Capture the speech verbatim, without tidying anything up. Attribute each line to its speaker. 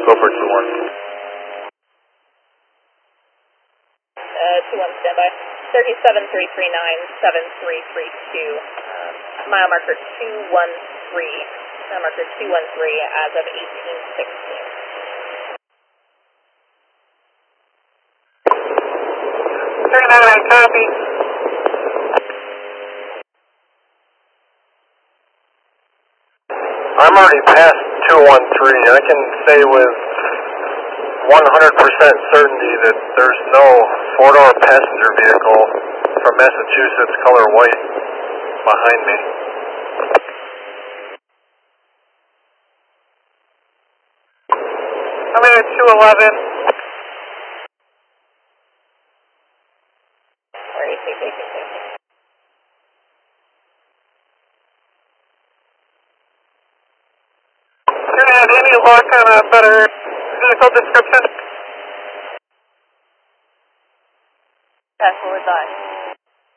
Speaker 1: Go for two one.
Speaker 2: Uh, two one standby. thirty-seven three three nine seven three three two. Um, mile marker two one three. Mile marker two one three as of eighteen sixteen.
Speaker 3: thirty-nine, copy.
Speaker 1: I'm already past two one three. I can say with one hundred percent certainty that there's no four-door passenger vehicle from Massachusetts, color white, behind me.
Speaker 3: I'm in at two eleven.
Speaker 2: Where are you taking to?
Speaker 3: Do you have any luck on a better vehicle description?
Speaker 2: That's what we're done.